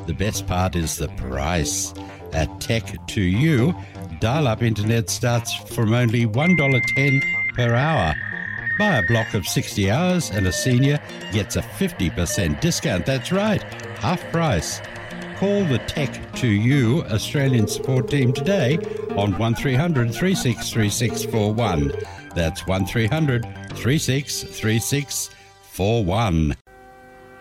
The best part is the price. At Tech2U, dial-up internet starts from only $1.10 per hour. Buy a block of 60 hours and a senior gets a 50% discount. That's right, half price. Call the Tech2U Australian support team today on 1300 363641. That's 1300 363641.